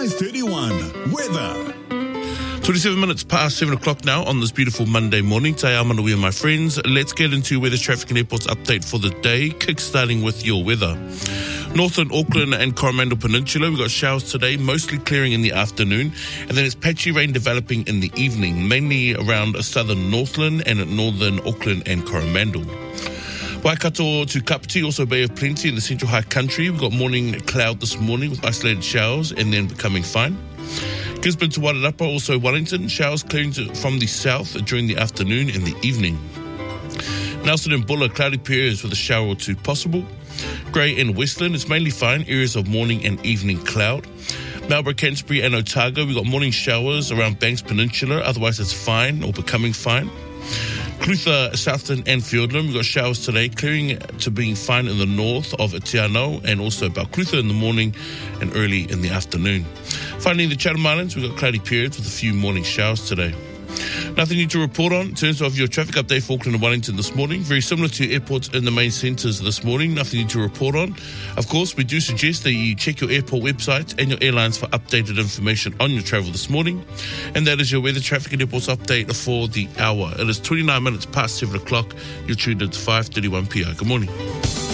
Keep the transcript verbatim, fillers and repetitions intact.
five thirty-one. Weather. twenty-seven minutes past seven o'clock now on this beautiful Monday morning. Te ao Manawia, my friends. Let's get into weather, traffic and airports update for the day, kick-starting with your weather. Northern Auckland and Coromandel Peninsula, we've got showers today, mostly clearing in the afternoon, and then it's patchy rain developing in the evening, mainly around southern Northland and at northern Auckland and Coromandel. Waikato to Kapiti, also Bay of Plenty in the central high country. We've got morning cloud this morning with isolated showers and then becoming fine. Gisborne to Wairarapa, also Wellington, showers clearing to, from the south during the afternoon and the evening. Nelson and Buller, cloudy periods with a shower or two possible. Grey and Westland, it's mainly fine, areas of morning and evening cloud. Marlborough, Canterbury and Otago, we've got morning showers around Banks Peninsula, otherwise it's fine or becoming fine. Clutha, Southton and Fiordland, we've got showers today, clearing to being fine in the north of Te Anau and also about Clutha in the morning and early in the afternoon. Finally, in the Chatham Islands, we've got cloudy periods with a few morning showers today. Nothing new to report on in terms of your traffic update for Auckland and Wellington this morning. Very similar to airports in the main centres this morning. Nothing new to report on. Of course, we do suggest that you check your airport websites and your airlines for updated information on your travel this morning. And that is your weather, traffic and airports update for the hour. It is twenty-nine minutes past seven o'clock. You're tuned in to five thirty-one p m. Good morning.